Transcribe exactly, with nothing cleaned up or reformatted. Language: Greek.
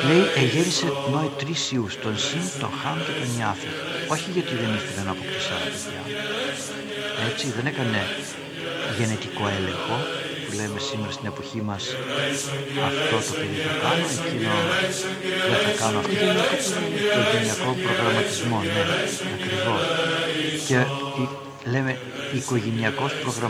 Λέει, εγέρισε νόη τρεις ιούς, τον Σιμ, τον Χαμ και τον Ιάφετ. Όχι γιατί δεν ήθελε να αποκτήσει άλλα παιδιά. Έτσι, δεν έκανε γενετικό έλεγχο, που λέμε σήμερα στην εποχή μας, αυτό το παιδί θα κάνω, εκείνο δεν θα κάνω, αυτό το οικογενειακό προγραμματισμό, ναι, ακριβώς. Και λέμε οικογενειακός προγραμματισμός.